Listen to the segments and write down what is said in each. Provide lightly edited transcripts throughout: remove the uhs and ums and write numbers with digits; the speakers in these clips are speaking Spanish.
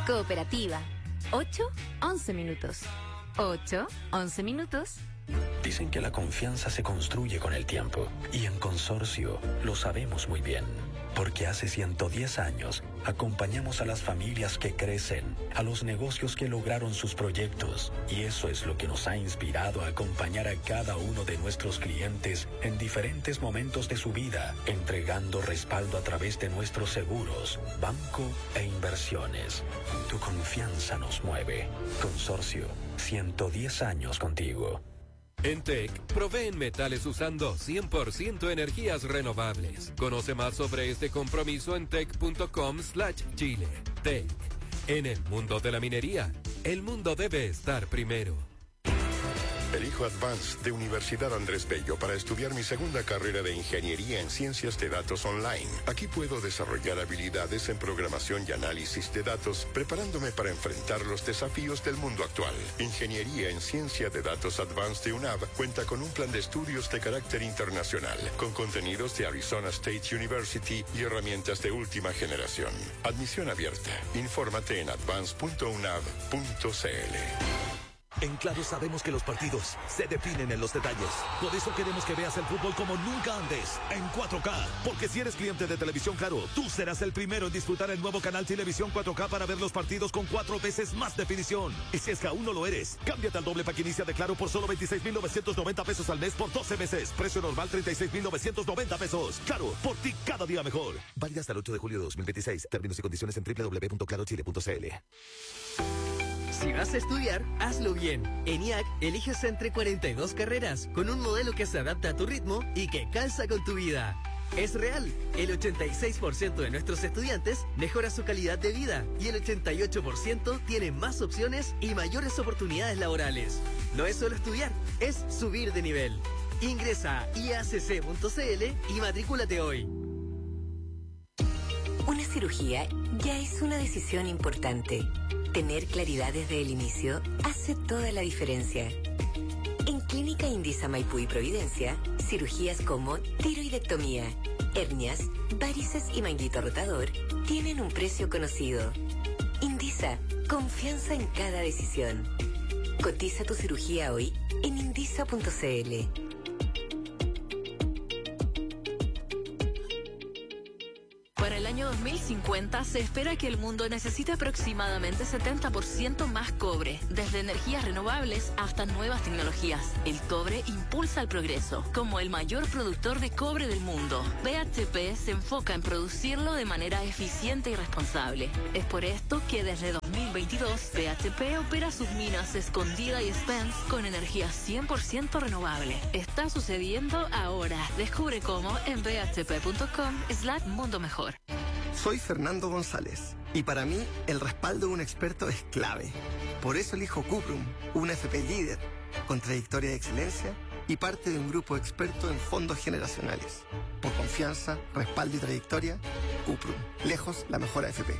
Cooperativa. 8-11 minutos. 8-11 minutos. Dicen que la confianza se construye con el tiempo, y en Consorcio lo sabemos muy bien, porque hace 110 años acompañamos a las familias que crecen, a los negocios que lograron sus proyectos, y eso es lo que nos ha inspirado a acompañar a cada uno de nuestros clientes en diferentes momentos de su vida, entregando respaldo a través de nuestros seguros, banco e inversiones. Tu confianza nos mueve. Consorcio, 110 años contigo. En TEC, proveen metales usando 100% energías renovables. Conoce más sobre este compromiso en tec.com/Chile. TEC. En el mundo de la minería, el mundo debe estar primero. Elijo Advanced de Universidad Andrés Bello para estudiar mi segunda carrera de Ingeniería en Ciencias de Datos Online. Aquí puedo desarrollar habilidades en programación y análisis de datos, preparándome para enfrentar los desafíos del mundo actual. Ingeniería en Ciencia de Datos Advanced de UNAV cuenta con un plan de estudios de carácter internacional, con contenidos de Arizona State University y herramientas de última generación. Admisión abierta. Infórmate en advance.unav.cl. En Claro sabemos que los partidos se definen en los detalles. Por eso queremos que veas el fútbol como nunca antes, en 4K. Porque si eres cliente de Televisión Claro, tú serás el primero en disfrutar el nuevo canal Televisión 4K para ver los partidos con 4 veces más definición. Y si es que aún no lo eres, cámbiate al doble pack inicia de Claro por solo 26,990 pesos al mes por 12 meses. Precio normal 36,990 pesos. Claro, por ti cada día mejor. Válida hasta el 8 de julio de 2026. Términos y condiciones en www.clarochile.cl. Si vas a estudiar, hazlo bien. En IAC, eliges entre 42 carreras, con un modelo que se adapta a tu ritmo y que calza con tu vida. Es real, el 86% de nuestros estudiantes mejora su calidad de vida y el 88% tiene más opciones y mayores oportunidades laborales. No es solo estudiar, es subir de nivel. Ingresa a iacc.cl y matrículate hoy. Una cirugía ya es una decisión importante. Tener claridad desde el inicio hace toda la diferencia. En Clínica Indisa Maipú y Providencia, cirugías como tiroidectomía, hernias, varices y manguito rotador tienen un precio conocido. Indisa, confianza en cada decisión. Cotiza tu cirugía hoy en indisa.cl. Para el año 2050 se espera que el mundo necesite aproximadamente 70% más cobre, desde energías renovables hasta nuevas tecnologías. El cobre impulsa el progreso. Como el mayor productor de cobre del mundo, BHP se enfoca en producirlo de manera eficiente y responsable. Es por esto que desde 2022 BHP opera sus minas Escondida y Spence con energía 100% renovable. Está sucediendo ahora. Descubre cómo en bhp.com/mundo mejor. Soy Fernando González y para mí el respaldo de un experto es clave. Por eso elijo Cuprum, una FP líder, con trayectoria de excelencia y parte de un grupo experto en fondos generacionales. Por confianza, respaldo y trayectoria, Cuprum, lejos la mejor AFP.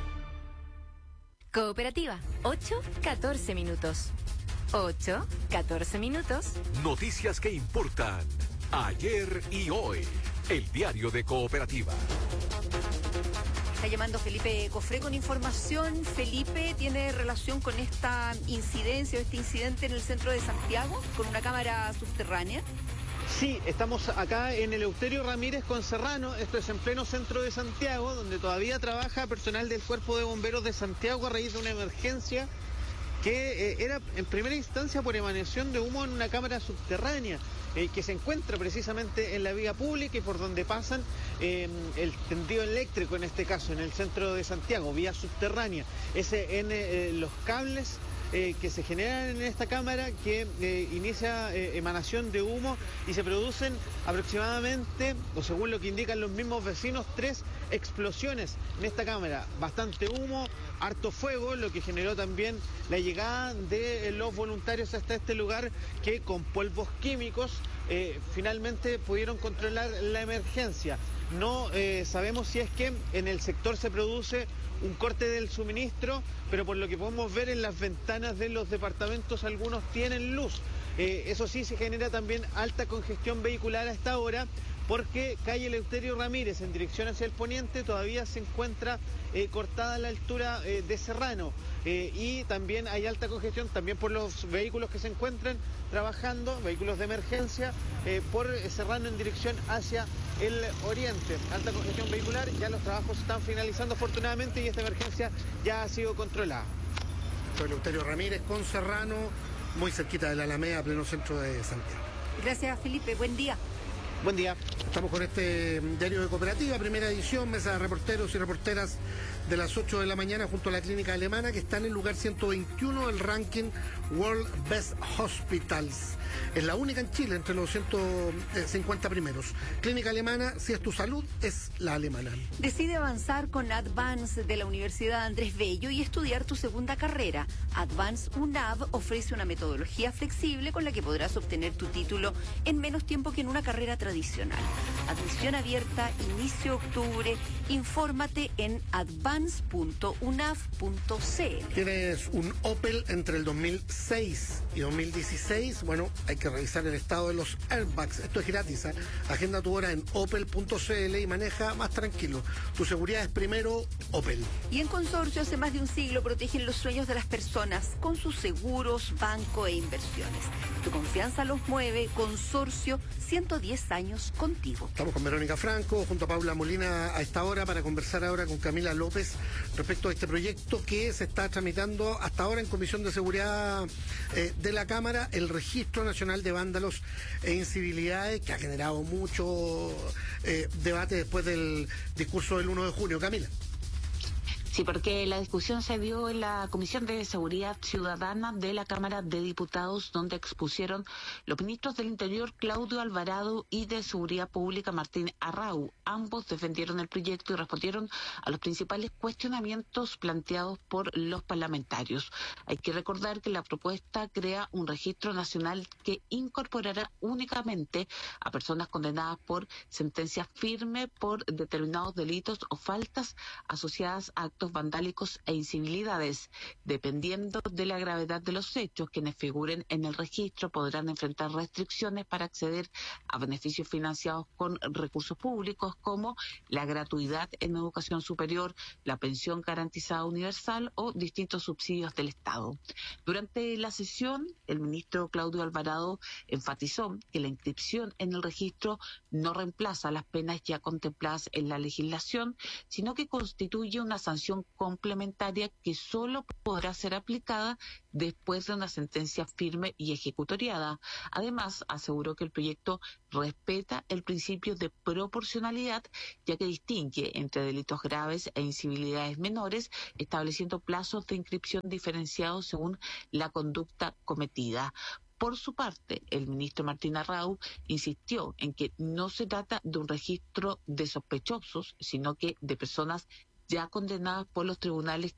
Cooperativa, 8-14 minutos. 8-14 minutos. Noticias que importan. Ayer y hoy. El diario de Cooperativa. Está llamando Felipe Cofré con información. Felipe, ¿tiene relación con esta incidencia o este incidente en el centro de Santiago con una cámara subterránea? Sí, estamos acá en el Eleuterio Ramírez con Serrano, esto es en pleno centro de Santiago, donde todavía trabaja personal del Cuerpo de Bomberos de Santiago a raíz de una emergencia que era en primera instancia por emanación de humo en una cámara subterránea que se encuentra precisamente en la vía pública y por donde pasan el tendido eléctrico, en este caso en el centro de Santiago, vía subterránea. Los cables que se generan en esta cámara que inicia emanación de humo y se producen aproximadamente, o según lo que indican los mismos vecinos, 3 explosiones en esta cámara. Bastante humo, harto fuego, lo que generó también la llegada de los voluntarios hasta este lugar que con polvos químicos finalmente pudieron controlar la emergencia. No sabemos si es que en el sector se produce un corte del suministro, pero por lo que podemos ver en las ventanas de los departamentos algunos tienen luz. Eso sí, se genera también alta congestión vehicular a esta hora, porque calle Eleuterio Ramírez en dirección hacia el poniente todavía se encuentra cortada a la altura de Serrano, y también hay alta congestión también por los vehículos que se encuentran trabajando, vehículos de emergencia, por Serrano en dirección hacia el oriente. Alta congestión vehicular, ya los trabajos están finalizando afortunadamente y esta emergencia ya ha sido controlada. Eleuterio Ramírez con Serrano, muy cerquita de la Alameda, pleno centro de Santiago. Gracias, Felipe. Buen día. Buen día. Estamos con este diario de cooperativa, primera edición, mesa de reporteros y reporteras de las 8 de la mañana junto a la clínica alemana, que está en el lugar 121 del ranking World Best Hospitals. Es la única en Chile entre los 150 primeros. Clínica alemana, si es tu salud, es la alemana. Decide avanzar con Advance de la Universidad Andrés Bello y estudiar tu segunda carrera. Advance UNAV ofrece una metodología flexible con la que podrás obtener tu título en menos tiempo que en una carrera tradicional. Admisión abierta, inicio octubre. Infórmate en advance.unav.cl. Tienes un Opel entre el 2006 y 2016. Bueno, hay que revisar el estado de los airbags. Esto es gratis, ¿eh? Agenda tu hora en opel.cl y maneja más tranquilo. Tu seguridad es primero, Opel. Y en Consorcio, hace más de un siglo, protegen los sueños de las personas con sus seguros, banco e inversiones. Tu confianza los mueve. Consorcio, 110 años contigo. Estamos con Verónica Franco, junto a Paula Molina a esta hora, para conversar ahora con Camila López respecto a este proyecto que se está tramitando hasta ahora en Comisión de Seguridad de la Cámara, el Registro Nacional de Vándalos e Incivilidades, que ha generado mucho debate después del discurso del 1 de junio. Camila. Sí, porque la discusión se dio en la Comisión de Seguridad Ciudadana de la Cámara de Diputados, donde expusieron los ministros del Interior, Claudio Alvarado, y de Seguridad Pública, Martín Arrau. Ambos defendieron el proyecto y respondieron a los principales cuestionamientos planteados por los parlamentarios. Hay que recordar que la propuesta crea un registro nacional que incorporará únicamente a personas condenadas por sentencia firme por determinados delitos o faltas asociadas a actos vandálicos e incivilidades. Dependiendo de la gravedad de los hechos, quienes figuren en el registro podrán enfrentar restricciones para acceder a beneficios financiados con recursos públicos, como la gratuidad en educación superior, la pensión garantizada universal o distintos subsidios del Estado. Durante la sesión, el ministro Claudio Alvarado enfatizó que la inscripción en el registro no reemplaza las penas ya contempladas en la legislación, sino que constituye una sanción complementaria que solo podrá ser aplicada después de una sentencia firme y ejecutoriada. Además, aseguró que el proyecto respeta el principio de proporcionalidad, ya que distingue entre delitos graves e incivilidades menores, estableciendo plazos de inscripción diferenciados según la conducta cometida. Por su parte, el ministro Martín Arrau insistió en que no se trata de un registro de sospechosos, sino que de personas ya condenadas por los tribunales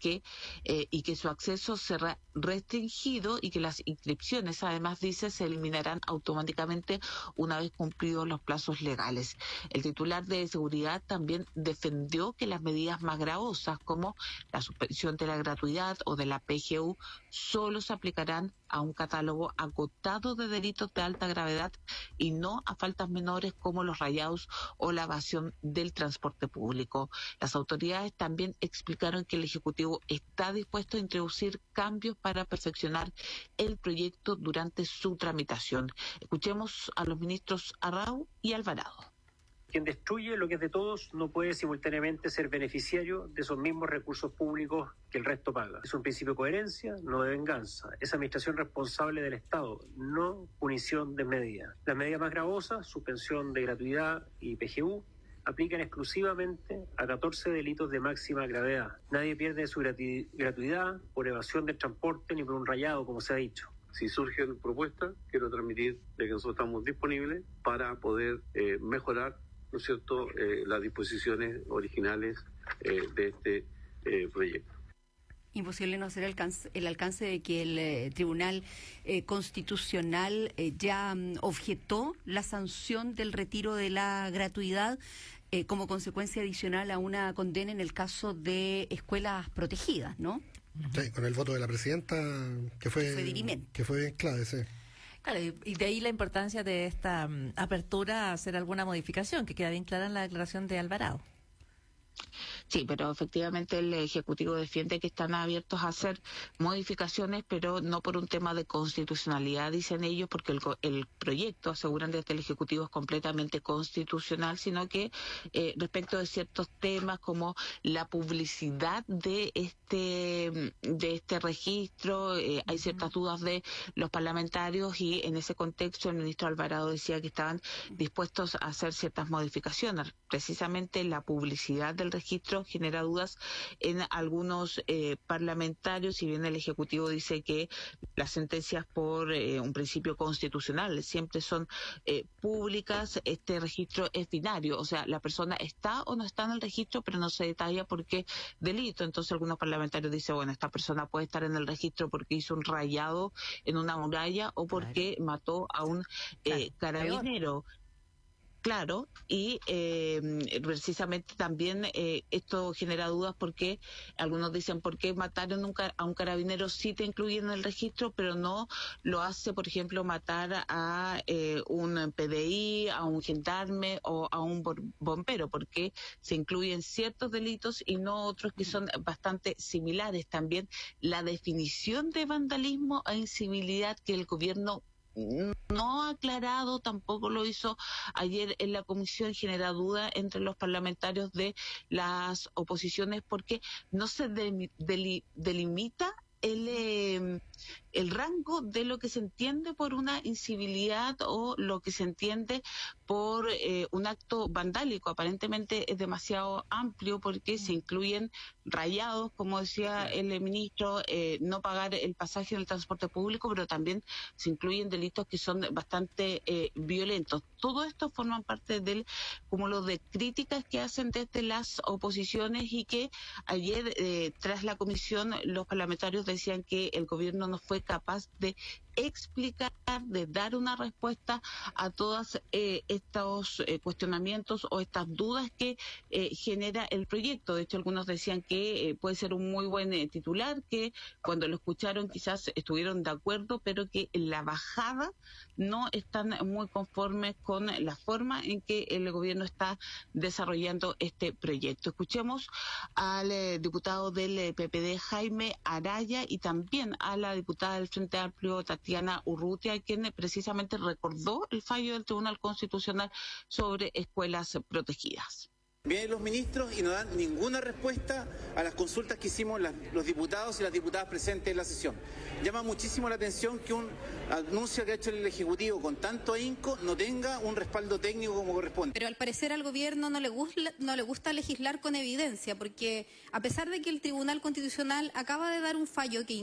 y que su acceso será restringido y que las inscripciones, además, dice, se eliminarán automáticamente una vez cumplidos los plazos legales. El titular de Seguridad también defendió que las medidas más gravosas, como la suspensión de la gratuidad o de la PGU, solo se aplicarán a un catálogo acotado de delitos de alta gravedad y no a faltas menores como los rayados o la evasión del transporte público. Las autoridades también explicaron que el Ejecutivo está dispuesto a introducir cambios para perfeccionar el proyecto durante su tramitación. Escuchemos a los ministros Arrau y Alvarado. Quien destruye lo que es de todos no puede simultáneamente ser beneficiario de esos mismos recursos públicos que el resto paga. Es un principio de coherencia, no de venganza. Es administración responsable del Estado, no punición desmedida. Las medidas más gravosas, suspensión de gratuidad y PGU, aplican exclusivamente a 14 delitos de máxima gravedad. Nadie pierde su gratuidad por evasión del transporte ni por un rayado, como se ha dicho. Si surgen propuestas, quiero transmitir de que nosotros estamos disponibles para poder mejorar, ¿no es cierto?, las disposiciones originales de este proyecto. Imposible no hacer el alcance de que el Tribunal Constitucional ya objetó la sanción del retiro de la gratuidad como consecuencia adicional a una condena en el caso de escuelas protegidas, ¿no? Sí, con el voto de la presidenta, que fue dirimente. Que fue clave, sí. Claro, y de ahí la importancia de esta apertura a hacer alguna modificación, que queda bien clara en la declaración de Alvarado. Sí, pero efectivamente el Ejecutivo defiende que están abiertos a hacer modificaciones, pero no por un tema de constitucionalidad, dicen ellos, porque el proyecto, aseguran desde el Ejecutivo, es completamente constitucional, sino que respecto de ciertos temas como la publicidad de este registro, hay ciertas dudas de los parlamentarios, y en ese contexto el ministro Alvarado decía que estaban dispuestos a hacer ciertas modificaciones. Precisamente la publicidad del registro genera dudas en algunos parlamentarios, si bien el Ejecutivo dice que las sentencias por un principio constitucional siempre son públicas. Este registro es binario, o sea, la persona está o no está en el registro, pero no se detalla por qué delito. Entonces algunos parlamentarios dicen, bueno, esta persona puede estar en el registro porque hizo un rayado en una muralla o porque mató a un carabinero. Claro, y precisamente también esto genera dudas porque algunos dicen, ¿por qué mataron a un carabinero sí te incluyen en el registro, pero no lo hace, por ejemplo, matar a un PDI, a un gendarme o a un bombero? Porque se incluyen ciertos delitos y no otros que son bastante similares. También la definición de vandalismo e incivilidad que el gobierno no ha aclarado, tampoco lo hizo ayer en la comisión, genera duda entre los parlamentarios de las oposiciones porque no se delimita el rango de lo que se entiende por una incivilidad o lo que se entiende por un acto vandálico. Aparentemente es demasiado amplio porque se incluyen rayados, como decía el ministro, no pagar el pasaje en el transporte público, pero también se incluyen delitos que son bastante violentos. Todo esto forma parte del cúmulo de críticas que hacen desde las oposiciones y que ayer, tras la comisión, los parlamentarios decían que el gobierno no fue capaz de explicar, de dar una respuesta a todos estos cuestionamientos o estas dudas que genera el proyecto. De hecho, algunos decían que puede ser un muy buen titular, que cuando lo escucharon quizás estuvieron de acuerdo, pero que en la bajada no están muy conformes con la forma en que el gobierno está desarrollando este proyecto. Escuchemos al diputado del PPD, Jaime Araya, y también a la diputada del Frente Amplio, Tatiana Urrutia, quien precisamente recordó el fallo del Tribunal Constitucional sobre escuelas protegidas. Vienen los ministros y no dan ninguna respuesta a las consultas que hicimos los diputados y las diputadas presentes en la sesión. Llama muchísimo la atención que un anuncio que ha hecho el Ejecutivo con tanto ahínco no tenga un respaldo técnico como corresponde. Pero al parecer al gobierno no le gusta legislar con evidencia, porque a pesar de que el Tribunal Constitucional acaba de dar un fallo que